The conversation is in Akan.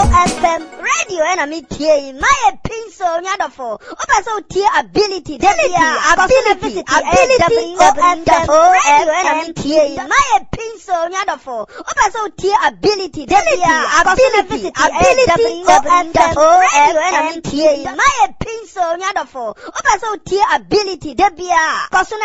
OFM radio and me tie my pinso nyadofo oba so tie ability ability OFM radio and me tie my pinso nyadofo oba so tie ability ability OFM radio and me tie my pinso nyadofo oba so tie ability debia